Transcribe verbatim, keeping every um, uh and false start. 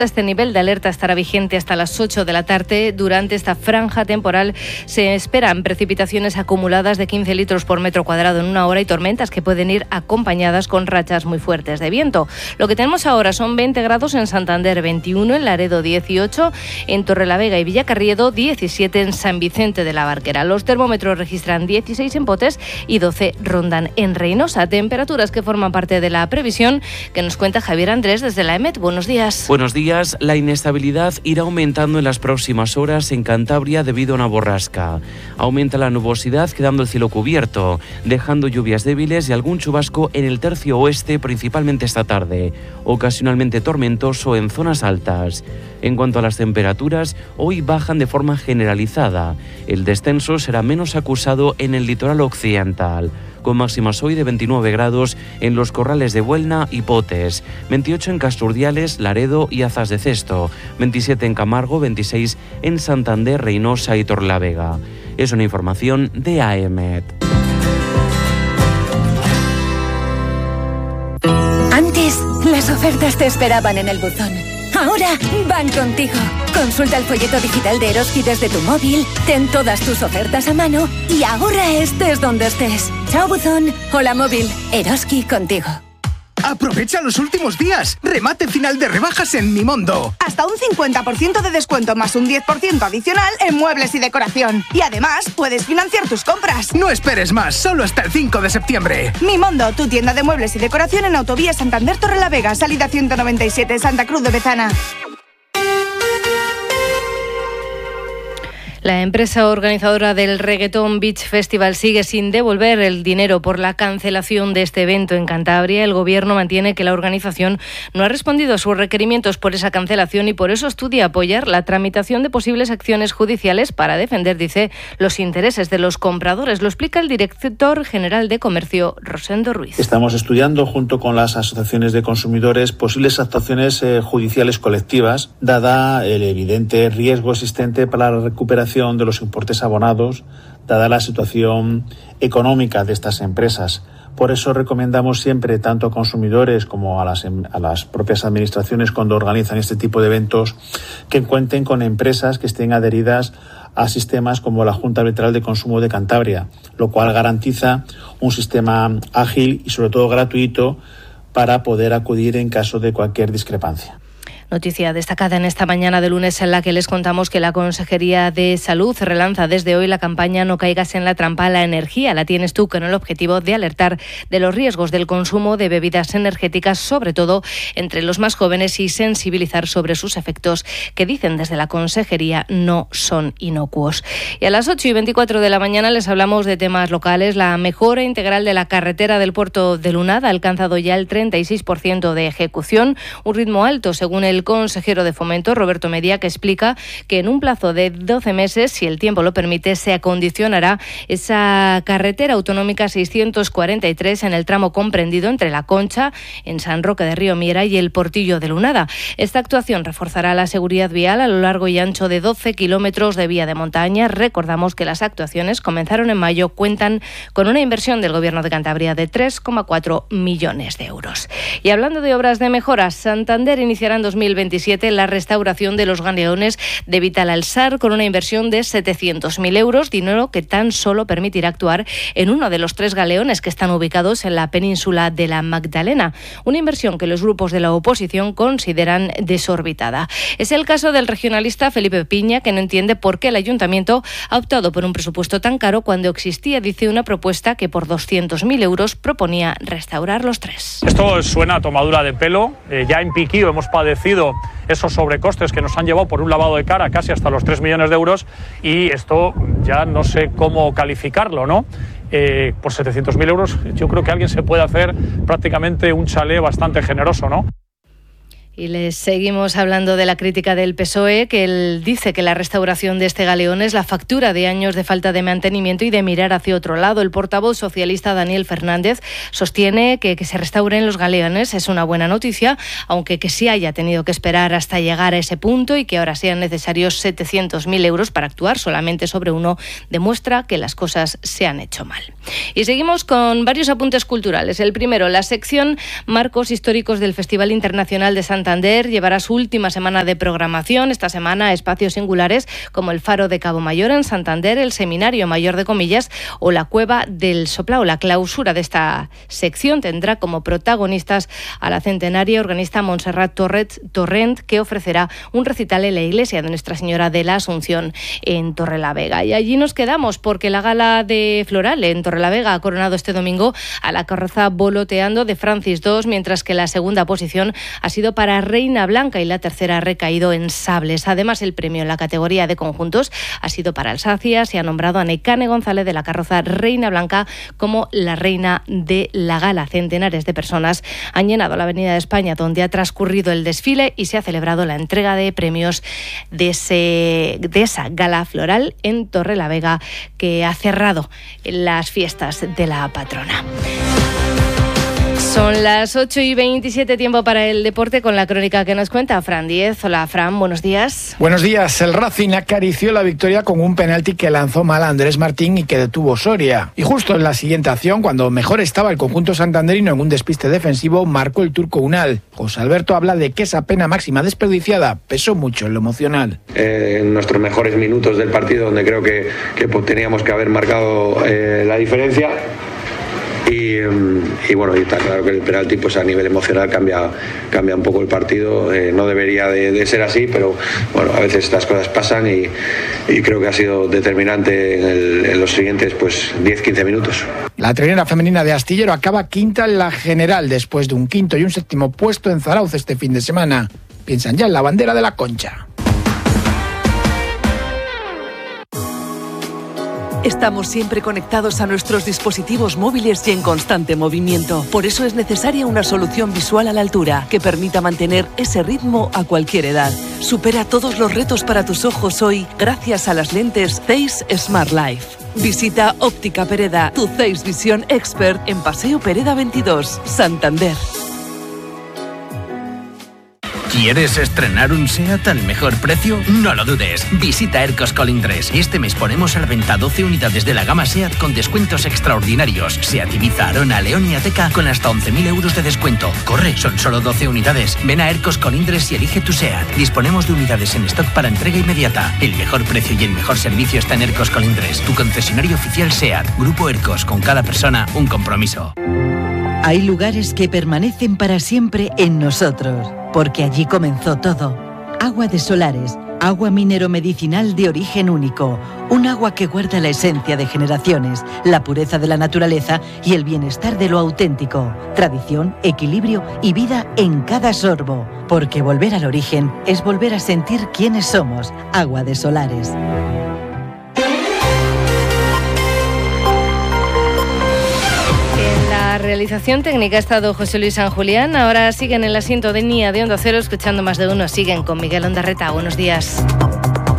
Este nivel de alerta estará vigente hasta las ocho de la tarde. Durante esta franja temporal se esperan precipitaciones acumuladas de quince litros por metro cuadrado en una hora y tormentas que pueden ir acompañadas con rachas muy fuertes de viento. Lo que tenemos ahora son veinte grados en Santander, veintiuno en Laredo, dieciocho en Torrelavega y Villacarriedo, diecisiete en San Vicente de la Barquera. Los termómetros registran dieciséis en Potes y doce rondan en Reynosa. Temperaturas que forman parte de la previsión que nos cuenta Javier Andrés desde la EMET. Buenos días. Buenos días. La inestabilidad irá aumentando en las próximas horas en Cantabria debido a una borrasca. Aumenta la nubosidad quedando el cielo cubierto, dejando lluvias débiles y algún chubasco en el tercio oeste, principalmente esta tarde, ocasionalmente tormentoso en zonas altas. En cuanto a las temperaturas, hoy bajan de forma generalizada. El descenso será menos acusado en el litoral occidental, con máximas hoy de veintinueve grados en los corrales de Buelna y Potes, veintiocho en Casturdiales, Laredo y Azas de Cesto, veintisiete en Camargo, veintiséis en Santander, Reynosa y Torrelavega. Es una información de A E M E T. Antes, las ofertas te esperaban en el buzón. Ahora van contigo. Consulta el folleto digital de Eroski desde tu móvil, ten todas tus ofertas a mano y ahorra estés donde estés. Chao buzón, hola móvil, Eroski contigo. Aprovecha los últimos días. Remate final de rebajas en Mimondo. Hasta un cincuenta por ciento de descuento más un diez por ciento adicional en muebles y decoración. Y además puedes financiar tus compras. No esperes más, solo hasta el cinco de septiembre. Mimondo, tu tienda de muebles y decoración en Autovía Santander Torrelavega, salida ciento noventa y siete, Santa Cruz de Bezana. La empresa organizadora del Reggaeton Beach Festival sigue sin devolver el dinero por la cancelación de este evento en Cantabria. El Gobierno mantiene que la organización no ha respondido a sus requerimientos por esa cancelación y por eso estudia apoyar la tramitación de posibles acciones judiciales para defender, dice, los intereses de los compradores. Lo explica el director general de Comercio, Rosendo Ruiz. Estamos estudiando junto con las asociaciones de consumidores posibles actuaciones eh, judiciales colectivas, dada el evidente riesgo existente para la recuperación de los importes abonados, dada la situación económica de estas empresas. Por eso recomendamos siempre, tanto a consumidores como a las, a las propias administraciones cuando organizan este tipo de eventos, que cuenten con empresas que estén adheridas a sistemas como la Junta Arbitral de Consumo de Cantabria, lo cual garantiza un sistema ágil y sobre todo gratuito para poder acudir en caso de cualquier discrepancia. Noticia destacada en esta mañana de lunes en la que les contamos que la Consejería de Salud relanza desde hoy la campaña No caigas en la trampa, la energía la tienes tú, con el objetivo de alertar de los riesgos del consumo de bebidas energéticas, sobre todo entre los más jóvenes, y sensibilizar sobre sus efectos, que dicen desde la Consejería no son inocuos. Y a las ocho y veinticuatro de la mañana les hablamos de temas locales. La mejora integral de la carretera del puerto de Lunada ha alcanzado ya el treinta y seis por ciento de ejecución, un ritmo alto según el consejero de Fomento, Roberto Media, que explica que en un plazo de doce meses, si el tiempo lo permite, se acondicionará esa carretera autonómica seiscientos cuarenta y tres en el tramo comprendido entre La Concha, en San Roque de Río Miera, y el Portillo de Lunada. Esta actuación reforzará la seguridad vial a lo largo y ancho de doce kilómetros de vía de montaña. Recordamos que las actuaciones comenzaron en mayo, cuentan con una inversión del Gobierno de Cantabria de tres coma cuatro millones de euros. Y hablando de obras de mejora, Santander iniciará en dos mil veintisiete la restauración de los galeones de Vital Alsar con una inversión de setecientos mil euros, dinero que tan solo permitirá actuar en uno de los tres galeones que están ubicados en la península de la Magdalena, una inversión que los grupos de la oposición consideran desorbitada. Es el caso del regionalista Felipe Piña, que no entiende por qué el ayuntamiento ha optado por un presupuesto tan caro cuando existía, dice, una propuesta que por doscientos mil euros proponía restaurar los tres. Esto suena a tomadura de pelo. Eh, ya en Piquío hemos padecido esos sobrecostes que nos han llevado por un lavado de cara casi hasta los tres millones de euros, y esto ya no sé cómo calificarlo, ¿no? Eh, por setecientos mil euros yo creo que alguien se puede hacer prácticamente un chalet bastante generoso, ¿no? Y les seguimos hablando de la crítica del P S O E, que él dice que la restauración de este galeón es la factura de años de falta de mantenimiento y de mirar hacia otro lado. El portavoz socialista Daniel Fernández sostiene que que se restauren los galeones es una buena noticia, aunque que sí haya tenido que esperar hasta llegar a ese punto y que ahora sean necesarios setecientos mil euros para actuar solamente sobre uno, demuestra que las cosas se han hecho mal. Y seguimos con varios apuntes culturales. El primero, la sección Marcos Históricos del Festival Internacional de San Santander llevará su última semana de programación. Esta semana espacios singulares como el Faro de Cabo Mayor en Santander, el Seminario Mayor de Comillas o la Cueva del Soplao. La clausura de esta sección tendrá como protagonistas a la centenaria organista Montserrat Torrent, que ofrecerá un recital en la iglesia de Nuestra Señora de la Asunción en Torrelavega. Y allí nos quedamos porque la gala de Floral en Torrelavega ha coronado este domingo a la carroza Voloteando de Francis dos, mientras que la segunda posición ha sido para Reina Blanca y la tercera ha recaído en Sables. Además, el premio en la categoría de conjuntos ha sido para Alsacias y ha nombrado a Necane González de la carroza Reina Blanca como la reina de la gala. Centenares de personas han llenado la Avenida de España, donde ha transcurrido el desfile y se ha celebrado la entrega de premios de, ese, de esa gala floral en Torrelavega, que ha cerrado las fiestas de la patrona. Son las ocho y veintisiete, tiempo para el deporte con la crónica que nos cuenta Fran Diez. Hola Fran, buenos días. Buenos días. El Racing acarició la victoria con un penalti que lanzó mal a Andrés Martín y que detuvo Soria. Y justo en la siguiente acción, cuando mejor estaba el conjunto santanderino en un despiste defensivo, marcó el turco Unal. José Alberto habla de que esa pena máxima desperdiciada pesó mucho en lo emocional. Eh, en nuestros mejores minutos del partido, donde creo que, que teníamos que haber marcado eh, la diferencia. Y, y bueno, y está claro que el penalti pues a nivel emocional cambia, cambia un poco el partido. Eh, no debería de, de ser así, pero bueno, a veces estas cosas pasan y, y creo que ha sido determinante en, el, en los siguientes pues diez a quince minutos. La trinera femenina de Astillero acaba quinta en la general después de un quinto y un séptimo puesto en Zarauz este fin de semana. Piensan ya en la bandera de la Concha. Estamos siempre conectados a nuestros dispositivos móviles y en constante movimiento. Por eso es necesaria una solución visual a la altura que permita mantener ese ritmo a cualquier edad. Supera todos los retos para tus ojos hoy gracias a las lentes Zeiss Smart Life. Visita Óptica Pereda, tu Zeiss Visión Expert en Paseo Pereda veintidós, Santander. ¿Quieres estrenar un SEAT al mejor precio? No lo dudes, visita Ercos Colindres. Este mes ponemos a la venta doce unidades de la gama SEAT con descuentos extraordinarios. SEAT Ibiza, Arona, León y Ateca con hasta once mil euros de descuento. Corre, son solo doce unidades. Ven a Ercos Colindres y elige tu SEAT. Disponemos de unidades en stock para entrega inmediata. El mejor precio y el mejor servicio está en Ercos Colindres, tu concesionario oficial SEAT. Grupo Ercos, con cada persona un compromiso. Hay lugares que permanecen para siempre en nosotros, porque allí comenzó todo. Agua de Solares, agua minero-medicinal de origen único, un agua que guarda la esencia de generaciones, la pureza de la naturaleza y el bienestar de lo auténtico. Tradición, equilibrio y vida en cada sorbo, porque volver al origen es volver a sentir quiénes somos. Agua de Solares. La realización técnica ha estado José Luis San Julián. Ahora siguen en la sintonía de Onda Cero escuchando Más de Uno. Siguen con Miguel Ondarreta. Buenos días.